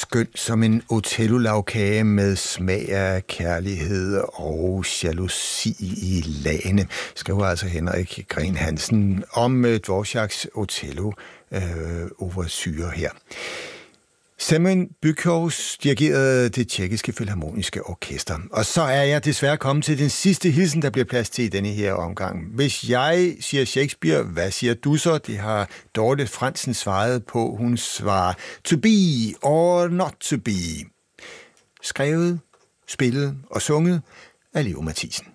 skøn som en Otello-lagkage med smag af kærlighed og jalousi i lagene, skriver altså Henrik Green Hansen om Dvoráks Otello-ouverture her. Semen Bykhovs dirigerede det tjekkiske filharmoniske orkester. Og så er jeg desværre kommet til den sidste hilsen, der bliver plads til i denne her omgang. Hvis jeg siger Shakespeare, hvad siger du så? Det har Dorte Fransen svaret på. Hun svarer to be or not to be. Skrevet, spillet og sunget af Leo Mathisen.